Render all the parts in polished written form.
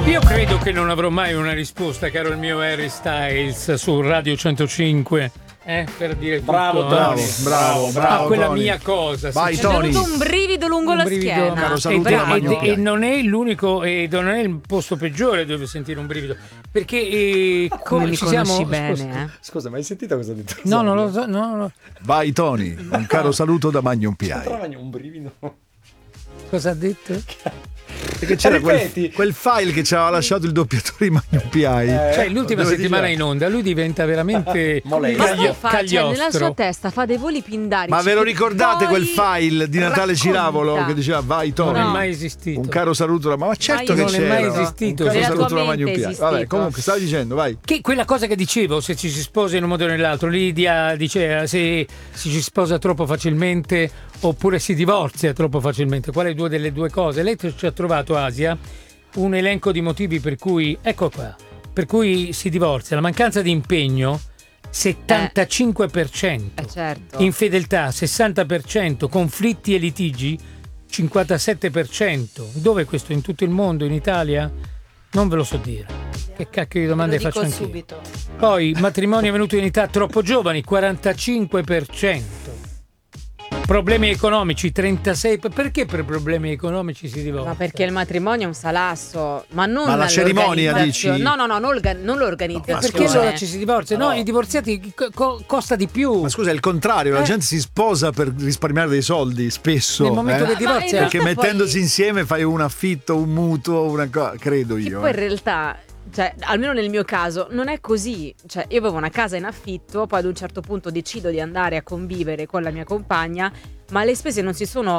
Io credo che non avrò mai una risposta, caro il mio Harry Styles, su Radio 105. Per dire bravo, tutto, bravo, a quella Tony. mia cosa. Vai, Tony. È venuto un brivido lungo la schiena. Caro, saluto da Magno e non è l'unico, e non è il posto peggiore dove sentire un brivido, perché come mi conosci bene. Scusa, scusa, ma hai sentito cosa ha detto? No, non lo so. No. Vai, Tony. Un caro saluto da Magnum PI. Un brivido. Cosa ha detto? Perché c'era quel file che ci aveva lasciato il doppiatore di Magnum PI. Cioè, l'ultima settimana in onda lui diventa veramente cioè, nella sua testa fa dei voli pindarici. Ma ve lo ricordate quel file di Natale Ciravolo che diceva vai Tony? Non è mai esistito. Un caro saluto ma certo che non c'era. è mai esistito. Un caro saluto da Magnum PI. Vabbè, comunque stavi dicendo, vai. Che quella cosa che dicevo, se ci si sposa in un modo o nell'altro, Lidia diceva se si sposa troppo facilmente oppure si divorzia troppo facilmente, quale delle due cose? Lei ci ha trovato, Asia, un elenco di motivi per cui, ecco qua, per cui si divorzia: la mancanza di impegno 75%, certo. infedeltà 60%, conflitti e litigi 57%. Dove questo? In tutto il mondo? In Italia? Non ve lo so dire. Che cacchio di domande faccio anch'io. Subito. Poi matrimoni avvenuti in età troppo giovani 45%. Problemi economici 36%. Perché per problemi economici si divorzia? Ma perché il matrimonio è un salasso, ma non la cerimonia, dici? No, non l'organizzazione. No, perché allora ci si divorzia? No, i divorziati costa di più. Ma scusa, è il contrario, la gente si sposa per risparmiare dei soldi spesso. Nel momento che divorzia, perché mettendosi insieme fai un affitto, un mutuo, una cosa, credo io. Poi in realtà, cioè, almeno nel mio caso non è così. Cioè, io avevo una casa in affitto, poi ad un certo punto decido di andare a convivere con la mia compagna, ma le spese non si sono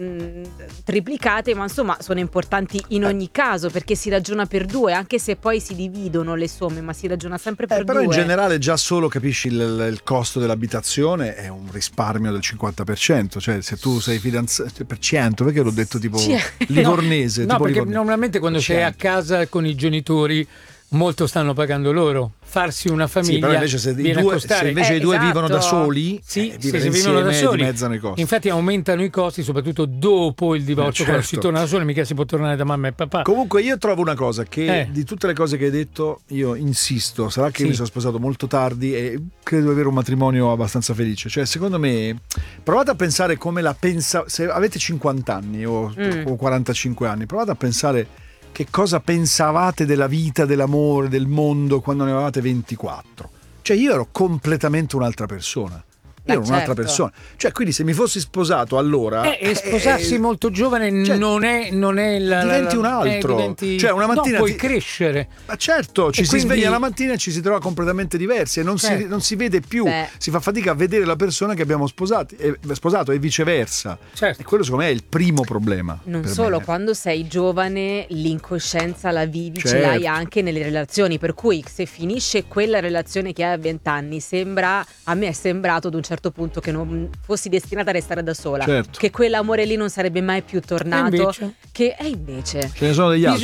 triplicate, ma insomma sono importanti in ogni caso, perché si ragiona per due, anche se poi si dividono le somme, ma si ragiona sempre per però due. In generale già solo capisci il costo dell'abitazione è un risparmio del 50%, cioè se tu sei fidanzato per 100, perché l'ho detto tipo livornese? No, tipo perché livornese. Normalmente quando sei a casa con i genitori molto stanno pagando loro. Farsi una famiglia, sì, però invece se i due vivono da soli, se vivere vivono da soli, dimezzano i costi. Infatti aumentano i costi, soprattutto dopo il divorzio, quando si certo. torna da soli, mica si può tornare da mamma e papà. Comunque io trovo una cosa, che di tutte le cose che hai detto io insisto, sarà che mi sono sposato molto tardi e credo di avere un matrimonio abbastanza felice, cioè secondo me provate a pensare come la pensa, se avete 50 anni o 45 anni, provate a pensare che cosa pensavate della vita, dell'amore, del mondo quando ne avevate 24. Cioè io ero completamente un'altra persona. Io ero un'altra persona. Cioè, quindi se mi fossi sposato allora. Sposarsi molto giovane cioè, non è diventi un altro. Cioè, una mattina puoi crescere. Ma certo, ci si quindi sveglia la mattina e ci si trova completamente diversi e non si vede più. Si fa fatica a vedere la persona che abbiamo sposato e viceversa. Certo. E quello secondo me è il primo problema. Non solo, quando sei giovane l'incoscienza la vivi, ce l'hai anche nelle relazioni, per cui se finisce quella relazione che hai a 20 anni, a me è sembrato ad un certo punto che non fossi destinata a restare da sola, che quell'amore lì non sarebbe mai più tornato, invece ce ne sono degli altri.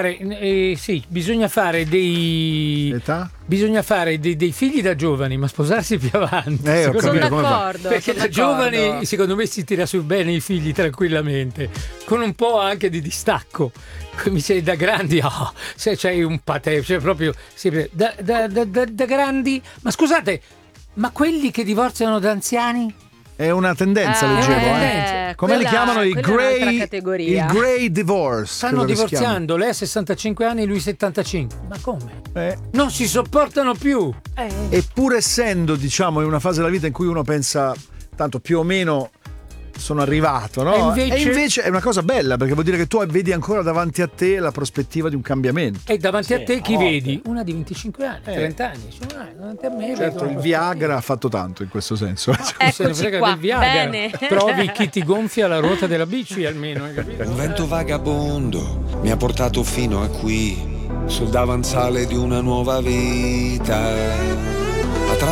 Bisogna fare dei figli da giovani, ma sposarsi più avanti. Sono d'accordo, perché da giovani secondo me si tira su bene i figli tranquillamente, con un po' anche di distacco. Come sei da grandi, se c'hai un patè, cioè proprio da grandi. Ma scusate, ma quelli che divorziano da anziani? È una tendenza, leggevo. Come li chiamano? Il grey divorce. Stanno divorziando, lei ha 65 anni, lui 75. Ma come? Non si sopportano più. Eppur essendo, diciamo, in una fase della vita in cui uno pensa, tanto più o meno sono arrivato, no? E invece è una cosa bella, perché vuol dire che tu vedi ancora davanti a te la prospettiva di un cambiamento. E davanti a te chi vedi? Una di 25 anni, 30 anni. Davanti a me certo, il Viagra ha fatto tanto in questo senso. Se ne frega del Viagra. Bene. Trovi chi ti gonfia la ruota della bici almeno, hai capito? Un vento vagabondo mi ha portato fino a qui, sul davanzale di una nuova vita.